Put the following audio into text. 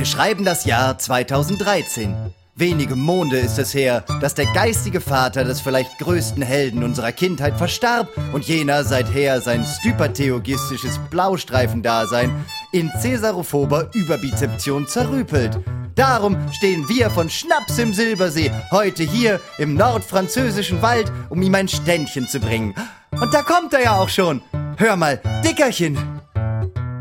Wir schreiben das Jahr 2013. Wenige Monde ist es her, dass der geistige Vater des vielleicht größten Helden unserer Kindheit verstarb und jener seither sein stypertheogistisches Blaustreifendasein in cäsarophober Überbizeption zerrüpelt. Darum stehen wir von Schnaps im Silbersee heute hier im nordfranzösischen Wald, um ihm ein Ständchen zu bringen. Und da kommt er ja auch schon. Hör mal, Dickerchen.